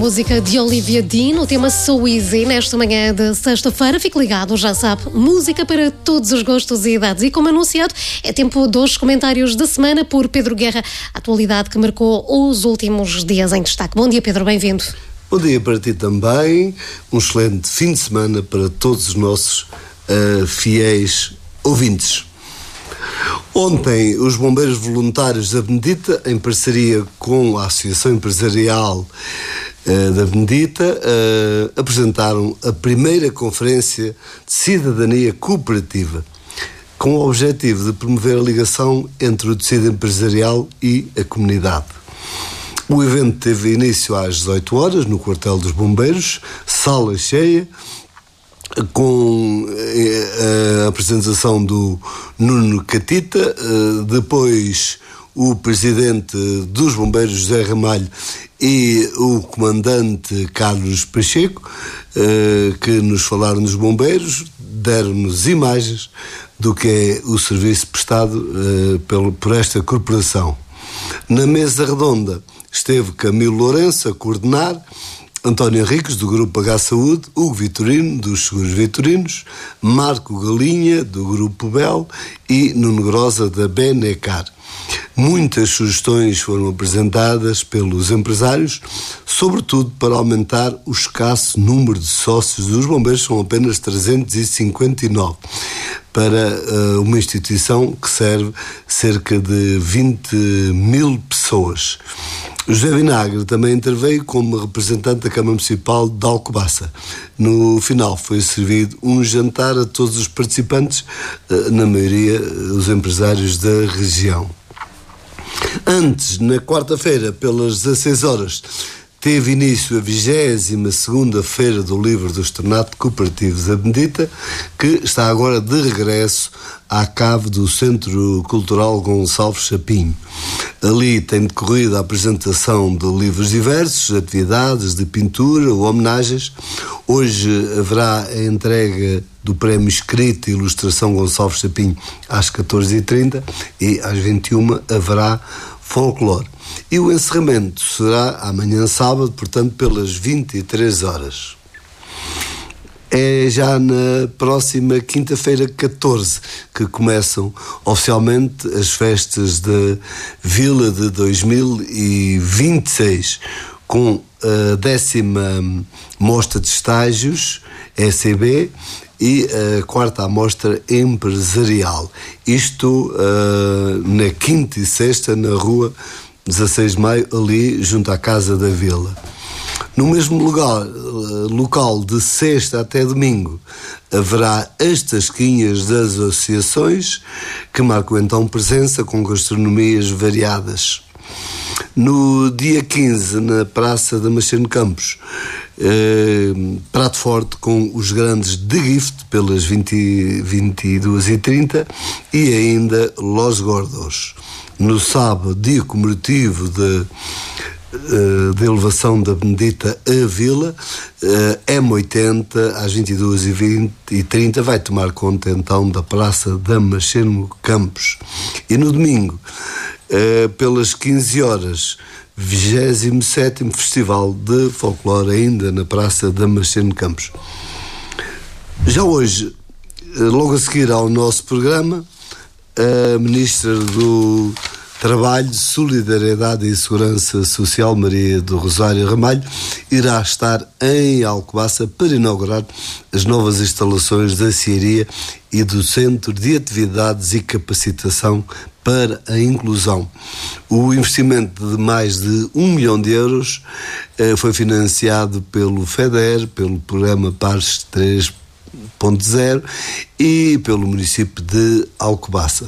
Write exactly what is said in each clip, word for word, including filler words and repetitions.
música de Olivia Dean, o tema So Easy, nesta manhã de sexta-feira. Fique ligado, já sabe, música para todos os gostos e idades. E como anunciado, é tempo dos comentários da semana por Pedro Guerra, a atualidade que marcou os últimos dias em destaque. Bom dia, Pedro, bem-vindo. Bom dia para ti também, um excelente fim de semana para todos os nossos uh, fiéis ouvintes. Ontem, os bombeiros voluntários da Benedita, em parceria com a Associação Empresarial uh, da Benedita, uh, apresentaram a primeira Conferência de Cidadania Cooperativa, com o objetivo de promover a ligação entre o tecido empresarial e a comunidade. O evento teve início às dezoito horas, no quartel dos bombeiros, sala cheia, com a apresentação do Nuno Catita, depois o presidente dos bombeiros, José Ramalho, e o comandante Carlos Pacheco, que nos falaram dos bombeiros, deram-nos imagens do que é o serviço prestado por esta corporação. Na mesa redonda esteve Camilo Lourenço a coordenar, António Henriques, do Grupo H Saúde, Hugo Vitorino, dos Seguros Vitorinos, Marco Galinha, do Grupo Bel, e Nuno Grosa, da Benecar. Muitas sugestões foram apresentadas pelos empresários, sobretudo para aumentar o escasso número de sócios dos bombeiros, são apenas trezentos e cinquenta e nove, para uh, uma instituição que serve cerca de vinte mil pessoas. José Vinagre também interveio como representante da Câmara Municipal de Alcobaça. No final foi servido um jantar a todos os participantes, na maioria os empresários da região. Antes, na quarta-feira, pelas dezasseis horas, teve início a vigésima segunda Feira do Livro do Externato Cooperativo da Benedita, que está agora de regresso à cave do Centro Cultural Gonçalves Chapinho. Ali tem decorrido a apresentação de livros diversos, atividades de pintura ou homenagens. Hoje haverá a entrega do Prémio Escrita e Ilustração Gonçalves Chapinho às catorze e trinta e às vinte e uma haverá folclore. E o encerramento será amanhã sábado, portanto pelas vinte e três horas. É já na próxima quinta-feira, catorze, que começam oficialmente as festas da Vila de dois mil e vinte e seis, com a décima mostra de estágios, E C B, e a quarta amostra empresarial. Isto uh, na quinta e sexta, na rua dezasseis de maio, ali junto à Casa da Vila. No mesmo lugar, local, de sexta até domingo, haverá as tasquinhas das associações, que marcam então presença com gastronomias variadas. No dia quinze, na Praça da Machene Campos, eh, prato forte com os grandes de gift pelas vinte e duas e trinta e ainda Los Gordos. No sábado, dia comemorativo de de elevação da Benedita à Vila, M oitenta às vinte e duas e trinta vai tomar conta então da Praça da Machene Campos. E no domingo, pelas quinze horas, vigésimo sétimo Festival de Folclore, ainda na Praça da Machene Campos. Já hoje, logo a seguir ao nosso programa, a Ministra do Trabalho, Solidariedade e Segurança Social, Maria do Rosário Ramalho, irá estar em Alcobaça para inaugurar as novas instalações da Cearia e do Centro de Atividades e Capacitação para a Inclusão. O investimento de mais de um milhão de euros eh, foi financiado pelo FEDER, pelo Programa Pares três ponto zero e pelo município de Alcobaça.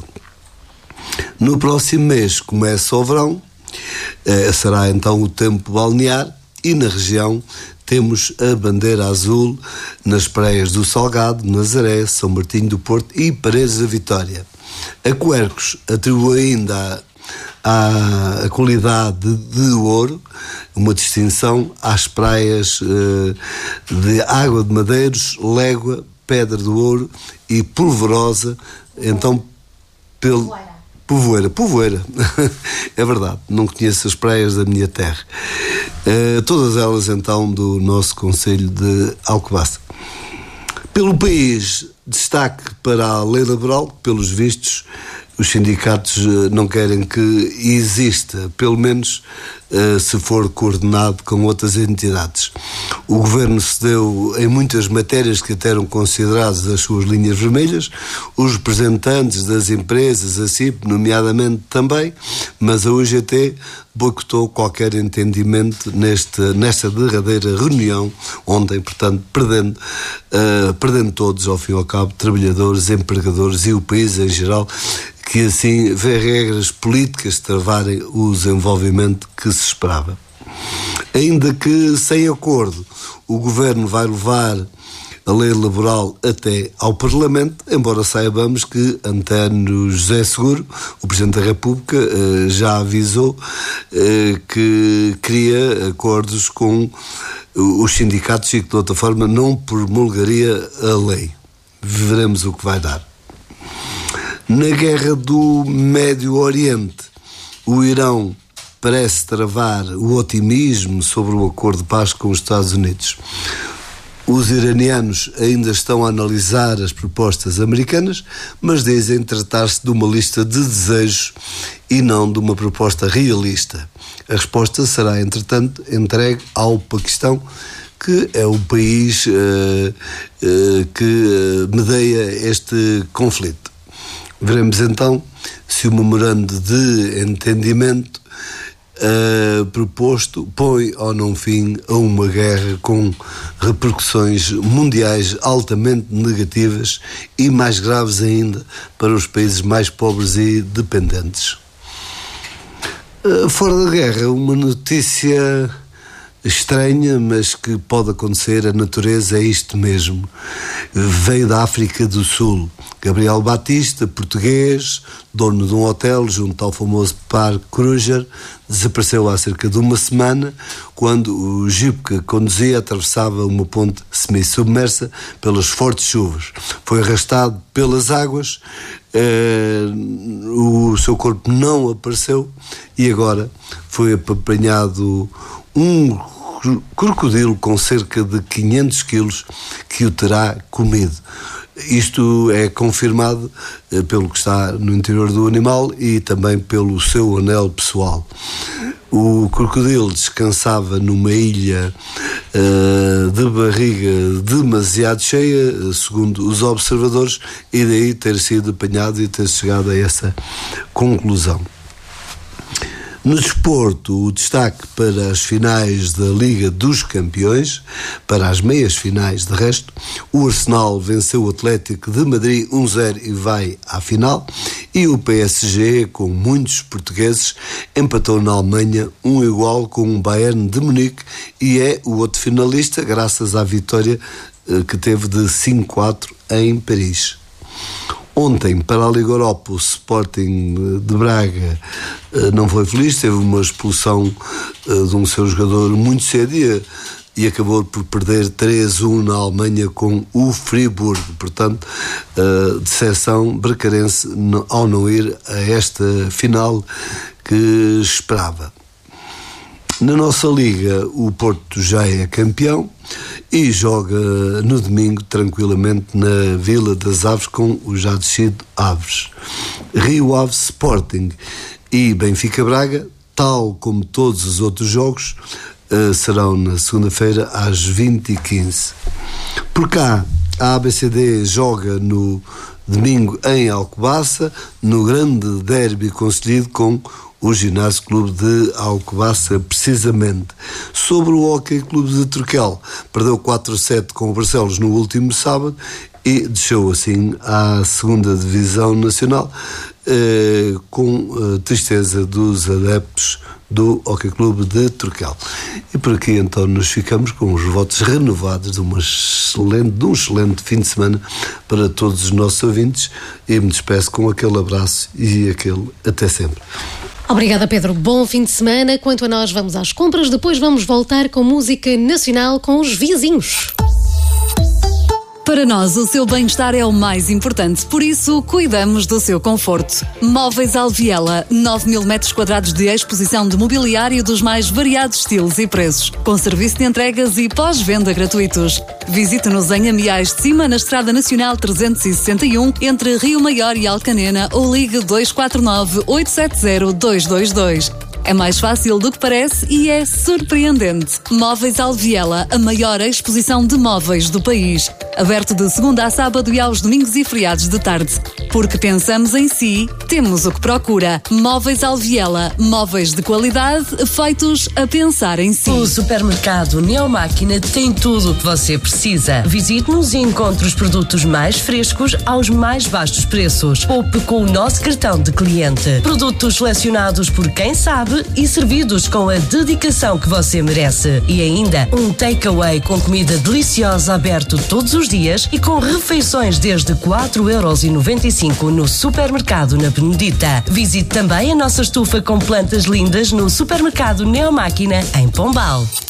No próximo mês começa o verão, eh, será então o tempo balnear, e na região temos a bandeira azul nas praias do Salgado, Nazaré, São Martinho do Porto e Paredes da Vitória. A Quercos atribui ainda a, a qualidade de, de ouro, uma distinção às praias eh, de Água de Madeiros, Légua, Pedra do Ouro e Polvorosa, então pelo... Povoeira, Povoeira, é verdade, não conheço as praias da minha terra. Uh, todas elas então do nosso Conselho de Alcobaça. Pelo país, destaque para a lei laboral, pelos vistos os sindicatos não querem que exista, pelo menos uh, se for coordenado com outras entidades. O Governo cedeu em muitas matérias que até eram consideradas as suas linhas vermelhas, os representantes das empresas, a C I P, nomeadamente também, mas a U G T boicotou qualquer entendimento neste, nesta derradeira reunião, ontem, portanto, perdendo, uh, perdendo todos, ao fim e ao cabo, trabalhadores, empregadores e o país em geral, que assim vê regras políticas travarem o desenvolvimento que se esperava. Ainda que sem acordo, o Governo vai levar a lei laboral até ao Parlamento, embora saibamos que António José Seguro, o Presidente da República, já avisou que queria acordos com os sindicatos e que de outra forma não promulgaria a lei. Veremos o que vai dar. Na guerra do Médio Oriente, o Irão parece travar o otimismo sobre o acordo de paz com os Estados Unidos. Os iranianos ainda estão a analisar as propostas americanas, mas dizem tratar-se de uma lista de desejos e não de uma proposta realista. A resposta será, entretanto, entregue ao Paquistão, que é o país uh, uh, que medeia este conflito. Veremos então se o memorando de entendimento uh, proposto põe ou não fim a uma guerra com repercussões mundiais altamente negativas e mais graves ainda para os países mais pobres e dependentes. Uh, fora da guerra, uma notícia estranha, mas que pode acontecer, a natureza é isto mesmo. Veio da África do Sul. Gabriel Batista, português, dono de um hotel junto ao famoso Parque Kruger, desapareceu há cerca de uma semana, quando o jipe que conduzia atravessava uma ponte semi-submersa pelas fortes chuvas. Foi arrastado pelas águas, eh, o seu corpo não apareceu e agora foi apanhado um crocodilo com cerca de quinhentos quilos que o terá comido. Isto é confirmado eh, pelo que está no interior do animal e também pelo seu anel pessoal. O crocodilo descansava numa ilha uh, de barriga demasiado cheia, segundo os observadores, e daí ter sido apanhado e ter chegado a essa conclusão. No desporto, o destaque para as finais da Liga dos Campeões, para as meias finais de resto, o Arsenal venceu o Atlético de Madrid um a zero e vai à final, e o P S G, com muitos portugueses, empatou na Alemanha um igual com o Bayern de Munique e é o outro finalista, graças à vitória que teve de cinco a quatro em Paris. Ontem, para a Liga Europa, o Sporting de Braga não foi feliz, teve uma expulsão de um seu jogador muito cedo e, e acabou por perder três a um na Alemanha com o Friburgo. Portanto, a decepção bracarense ao não ir a esta final que esperava. Na nossa liga, o Porto já é campeão e joga no domingo tranquilamente na Vila das Aves com o já descido Aves. Rio Ave Sporting e Benfica Braga, tal como todos os outros jogos, serão na segunda-feira às vinte e quinze. Por cá, a A B C D joga no domingo em Alcobaça, no grande derby concelhido com o Ginásio Clube de Alcobaça, precisamente. Sobre o Hóquei Clube de Turquel, perdeu quatro a sete com o Barcelos no último sábado e deixou assim à segunda divisão nacional, eh, com a tristeza dos adeptos do Hóquei Clube de Turquel. E por aqui então nos ficamos com os votos renovados de, uma excelente, de um excelente fim de semana para todos os nossos ouvintes e me despeço com aquele abraço e aquele até sempre. Obrigada, Pedro. Bom fim de semana. Quanto a nós, vamos às compras. Depois vamos voltar com música nacional com os vizinhos. Para nós, o seu bem-estar é o mais importante, por isso cuidamos do seu conforto. Móveis Alviela, nove mil metros quadrados de exposição de mobiliário dos mais variados estilos e preços, com serviço de entregas e pós-venda gratuitos. Visite-nos em Amiais de Cima, na Estrada Nacional trezentos e sessenta e um, entre Rio Maior e Alcanena, ou ligue dois quatro nove, oito sete zero, dois dois dois. É mais fácil do que parece e é surpreendente. Móveis Alviela, a maior exposição de móveis do país. Aberto de segunda a sábado e aos domingos e feriados de tarde. Porque pensamos em si, temos o que procura. Móveis Alviela, móveis de qualidade feitos a pensar em si. O supermercado Neomáquina tem tudo o que você precisa. Visite-nos e encontre os produtos mais frescos aos mais baixos preços. Poupe com o nosso cartão de cliente. Produtos selecionados por quem sabe e servidos com a dedicação que você merece. E ainda um takeaway com comida deliciosa aberto todos os dias e com refeições desde quatro euros e noventa e cinco no supermercado na Benedita. Visite também a nossa estufa com plantas lindas no supermercado Neomáquina em Pombal.